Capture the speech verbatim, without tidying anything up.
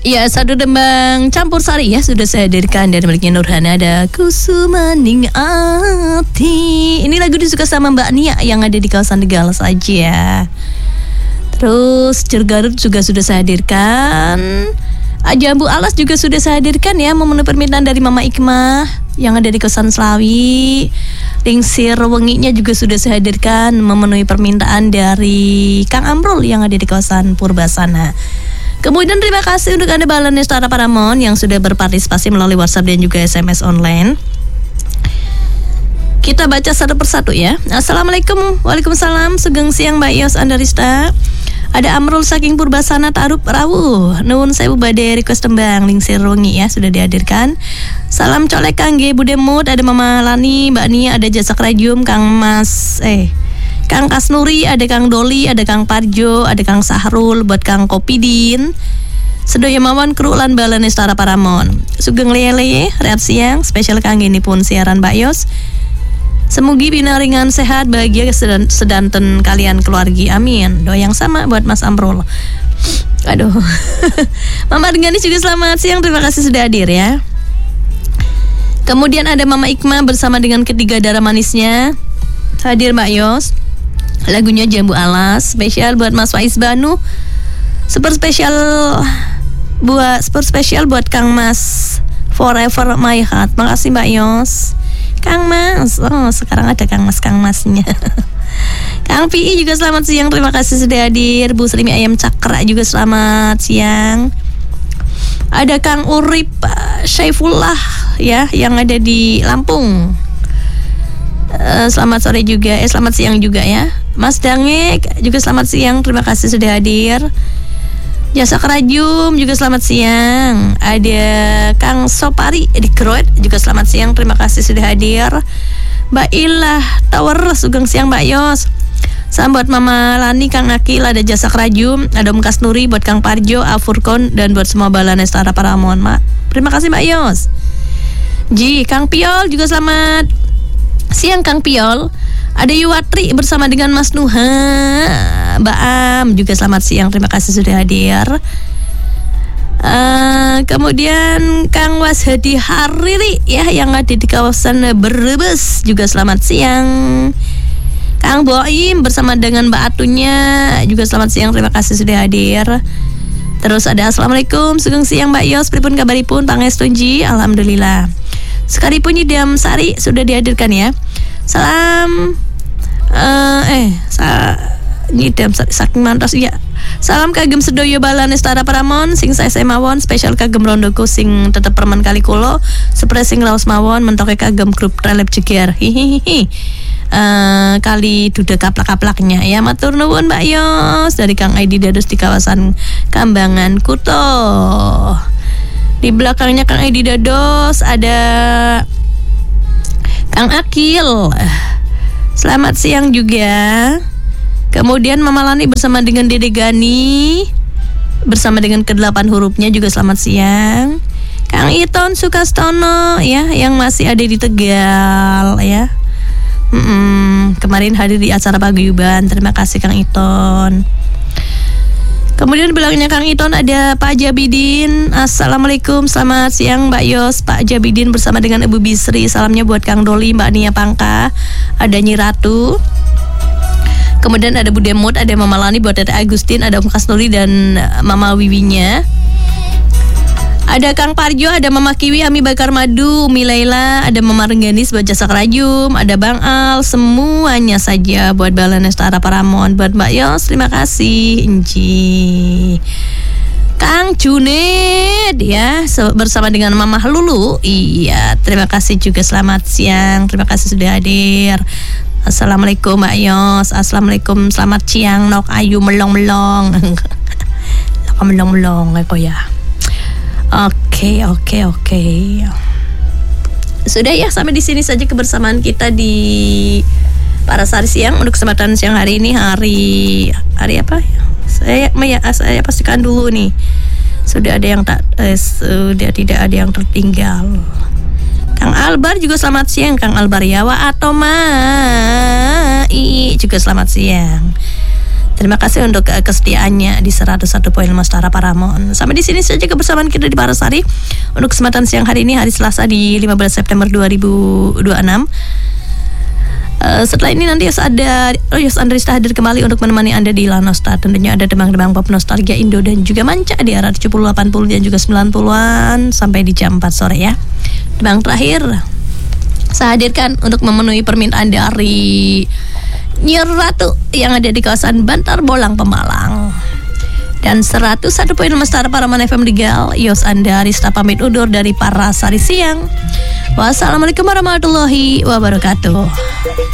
Ya, satu tembang campur sari ya sudah saya hadirkan dari miliknya Nurhana, ada Kusumaning Ati. Ini lagu disuka sama Mbak Nia yang ada di kawasan Tegal saja. Terus Jergarut juga sudah saya hadirkan. Jambu Alas juga sudah saya hadirkan ya, memenuhi permintaan dari Mama Ikmah yang ada di kawasan Slawi. Lingsir Wenginya juga sudah saya hadirkan, memenuhi permintaan dari Kang Amrul yang ada di kawasan Purbasana. Kemudian terima kasih untuk Anda Balan Nestara Paramon yang sudah berpartisipasi melalui WhatsApp dan juga S M S online. Kita baca satu persatu ya. Assalamualaikum. Waalaikumsalam. Sugeng siang Mbak Yos Andarista. Ada Amrul saking Purbasana Tarup Rawuh. Nuwun sewu badhe request tembang Lingsir Wengi ya sudah dihadirkan. Salam colek kangge Bude Mut, ada Mama Lani, Mbak Nia, ada Jasa Krajum, Kang Mas eh Kang Kasnuri, ada Kang Doli, ada Kang Parjo, ada Kang Sahrul, buat Kang Kopidin. Sedaya mawon kru lan Balan Nestara Paramon. Sugeng lele rehat siang spesial kangge nipun siaran Mbak Yos. Semugi pinaringan sehat bahagia sedan, sedanten kalian keluargi, amin. Doa yang sama buat Mas Amrul. Aduh. Mama Dengani juga selamat siang, terima kasih sudah hadir ya. Kemudian ada Mama Ikma bersama dengan ketiga darah manisnya hadir Mbak Yos. Lagunya Jambu Alas spesial buat Mas Faiz Banu. Super spesial buat super spesial buat Kang Mas Forever My Heart. Makasih Mbak Yos. Kang Mas, oh sekarang ada Kang Mas Kang Masnya. Kang P I juga selamat siang, terima kasih sudah hadir. Bu Srimi Ayam Cakra juga selamat siang. Ada Kang Urip Syaifullah ya yang ada di Lampung. Uh, selamat sore juga, eh selamat siang juga ya. Mas Dange juga selamat siang, terima kasih sudah hadir. Jasa Kerajum juga selamat siang. Ada Kang Sopari di Kroet juga selamat siang, terima kasih sudah hadir. Mbak Ilah Tower sugeng siang Mbak Yos. Salam buat Mama Lani, Kang Akil, ada Jasa Kerajum, ada Om Kasnuri, buat Kang Parjo, Afurkon, dan buat semua Balan Nestara Paramon. Ma, terima kasih Mbak Yos. Ji, Kang Piol juga selamat siang Kang Piol. Ada Yuwatri bersama dengan Mas Nuha. Mbak Am juga selamat siang, terima kasih sudah hadir. uh, Kemudian Kang Washadi Hariri ya yang ada di kawasan Brebes juga selamat siang. Kang Boim bersama dengan Mbak Atunya juga selamat siang, terima kasih sudah hadir. Terus ada Assalamualaikum, sugeng siang Mbak Yos, pripun kabaripun pangestunji? Alhamdulillah. Sekalipun Yidam Sari sudah dihadirkan ya. Salam uh, Eh sa, Nyidam saking mantos ya. Salam kagem sedoyo Balan Nestara Paramon sing saya mawon, spesial kagem rondoku sing tetep permen kali kulo, sing raos mawon mentoke kagem grup relep jeger. Hihihi. Uh, kali duda kaplak-kaplaknya ya, matur nuwun Mbak Yos dari Kang Aidi Dados di kawasan Kambangan Kuto. Di belakangnya Kang Aidi Dados ada Kang Akil. Selamat siang juga. Kemudian Mama Lani bersama dengan Dede Gani bersama dengan kedelapan hurufnya juga selamat siang. Kang Iton Sukastono ya yang masih ada di Tegal ya. Mm-mm, kemarin hadir di acara paguyuban. Terima kasih Kang Iton. Kemudian belakangnya Kang Iton ada Pak Jabidin. Assalamualaikum, selamat siang Mbak Yos. Pak Jabidin bersama dengan Ibu Bisri. Salamnya buat Kang Doli, Mbak Nia Pangka, ada Nyi Ratu. Kemudian ada Bu Demut, ada Mama Lani, buat Tete Agustin, ada Om Kasnuri dan Mama Wiwinya. Ada Kang Parjo, ada Mama Kiwi, Ami Bakar Madu, Umi Laila, ada Mama Rengganis buat Jasa Kerajum, ada Bang Al, semuanya saja buat Balan Nestara Paramon, buat Mbak Yos, terima kasih. Inci Kang Juned ya bersama dengan Mama Lulu. Iya, terima kasih juga, selamat siang, terima kasih sudah hadir. Assalamualaikum Mbak Yos. Assalamualaikum, selamat siang Nok Ayu melong-melong. Melong-melong apa ya. Oke, oke, oke. Sudah ya, sampai di sini saja kebersamaan kita di Parasari Siang untuk kesempatan siang hari ini, hari hari apa? Saya ya, saya pastikan dulu nih. Sudah ada yang tak eh, sudah tidak ada yang tertinggal. Kang Albar juga selamat siang, Kang Albar Yawa atau Mai juga selamat siang. Terima kasih untuk uh, kesetiaannya di seratus satu koma lima Stara Paramount. Sampai di sini saja kebersamaan kita di Parasari untuk kesempatan siang hari ini, hari Selasa di lima belas September dua ribu dua puluh enam. Uh, setelah ini nanti Yos ada oh, Yos Andrista hadir kembali untuk menemani Anda di Lanostar. Tentunya ada demang-demang pop nostalgia Indo dan juga manca di era tujuh puluh, delapan puluh dan juga sembilan puluhan sampai di jam empat sore ya. Demang terakhir saya hadirkan untuk memenuhi permintaan dari Nyi Ratu yang ada di kawasan Bantar Bolang Pemalang. Dan seratus satu koma lima Stara Paramount F M Legal, Yos Andrista pamit undur dari Parasari Siang. Wassalamualaikum warahmatullahi wabarakatuh.